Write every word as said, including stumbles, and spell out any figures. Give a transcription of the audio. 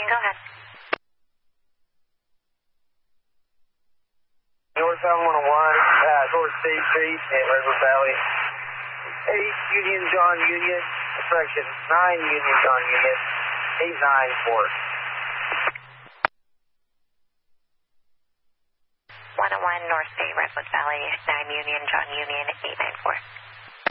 Go ahead. Northbound one oh one, uh, North State Street in Redwood Valley. eight Union John Union, correction, nine Union John Union, eight nine four. one oh one North State, Redwood Valley, nine Union John Union, eight nine four.